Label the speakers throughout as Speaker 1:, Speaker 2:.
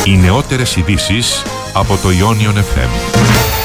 Speaker 1: Οι νεότερες ειδήσεις από το Ionion FM.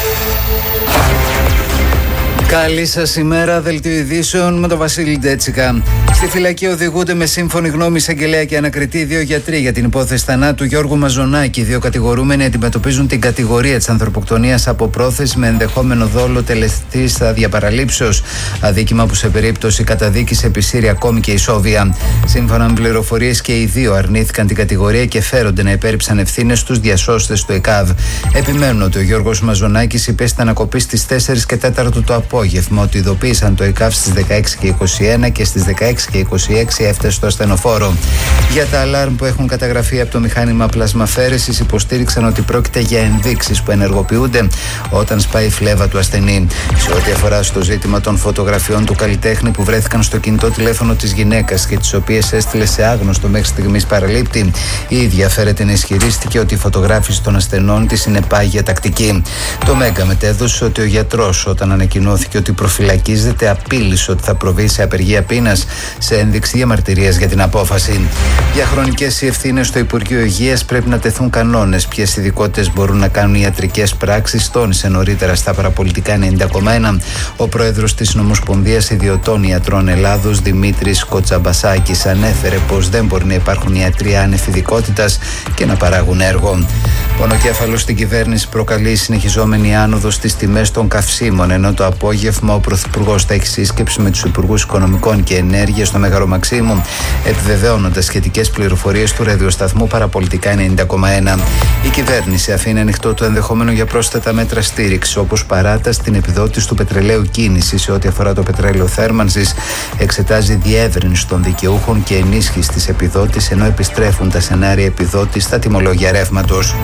Speaker 2: Καλή σας ημέρα, δελτίο ειδήσεων με τον Βασίλη Ντέτσικα. Στη φυλακή οδηγούνται με σύμφωνη γνώμη εισαγγελέα και ανακριτή 2 γιατροί για την υπόθεση θανάτου Γιώργου Μαζονάκη. Οι 2 κατηγορούμενοι αντιμετωπίζουν την κατηγορία της ανθρωποκτονίας από πρόθεση με ενδεχόμενο δόλο τελεστή στάδια παραλήψεως. Αδίκημα που σε περίπτωση καταδίκης επισύρει ακόμη και ισόβια. Σύμφωνα με πληροφορίες, και οι 2 αρνήθηκαν την κατηγορία και φέρονται να υπέριψαν ευθύνες στους διασώστες του ΕΚΑΒ. Επιμένουν ότι ο Γιώργος Μαζονάκης υπέστη ανακοπή στις 4 και 4 το απόγευμα, ότι ειδοποίησαν το ΕΚΑΒ στις 16 και 21 και στις 16 και 26 έφτασε στο ασθενοφόρο. Για τα αλάρμ που έχουν καταγραφεί από το μηχάνημα πλασμαφέρεσης, υποστήριξαν ότι πρόκειται για ενδείξεις που ενεργοποιούνται όταν σπάει η φλέβα του ασθενή. Σε ό,τι αφορά στο ζήτημα των φωτογραφιών του καλλιτέχνη που βρέθηκαν στο κινητό τηλέφωνο της γυναίκας και τις οποίες έστειλε σε άγνωστο μέχρι στιγμής παραλήπτη, η ίδια φέρεται να ισχυρίστηκε ότι η φωτογράφηση των ασθενών της είναι πάγια τακτική. Το Μέγκα μετέδωσε ότι ο γιατρός, όταν ανακοινώθηκε ότι προφυλακίζεται, απείλησε ότι θα προβεί σε απεργία πείνας, σε ένδειξη διαμαρτυρίας για την απόφαση. Για χρονικές ευθύνες στο Υπουργείο Υγείας πρέπει να τεθούν κανόνες. Ποιες ειδικότητες μπορούν να κάνουν ιατρικές πράξεις, τόνισε νωρίτερα στα παραπολιτικά 90,1 ο πρόεδρος της Ομοσπονδίας Ιδιωτών Ιατρών Ελλάδος, Δημήτρης Κοτσαμπασάκης. Ανέφερε πως δεν μπορεί να υπάρχουν ιατροί άνευ ειδικότητας και να παράγουν έργο. Πονοκέφαλος στην κυβέρνηση προκαλεί συνεχιζόμενη άνοδο στις τιμές των καυσίμων, ενώ το απόγευμα ο Πρωθυπουργός θα έχει σύσκεψη με τους Υπουργούς Οικονομικών και Ενέργειας στο Μέγαρο Μαξίμου, επιβεβαιώνοντας σχετικές πληροφορίες του ραδιοσταθμού Παραπολιτικά 90,1. Η κυβέρνηση αφήνει ανοιχτό το ενδεχόμενο για πρόσθετα μέτρα στήριξη, όπως παράταση στην επιδότηση του πετρελαίου κίνηση σε ό,τι αφορά το πετρέλαιο θέρμανσης. Εξετάζει διεύρυνση των δικαιούχων και ενίσχυση της επιδότησης, ενώ επιστρέφουν τα σενάρια επιδότησης στα τιμολόγια ρεύματος.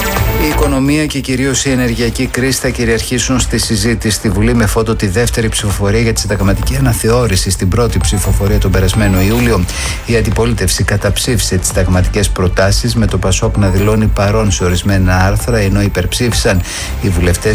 Speaker 2: Η οικονομία και κυρίως η ενεργειακή κρίση θα κυριαρχήσουν στη συζήτηση στη Βουλή, με φόντο τη δεύτερη ψηφοφορία για τη συνταγματική αναθεώρηση. Στην πρώτη ψηφοφορία τον περασμένο Ιούλιο, η αντιπολίτευση καταψήφισε τις συνταγματικές προτάσεις, με το ΠΑΣΟΚ να δηλώνει παρόν σε ορισμένα άρθρα, ενώ υπερψήφισαν οι βουλευτές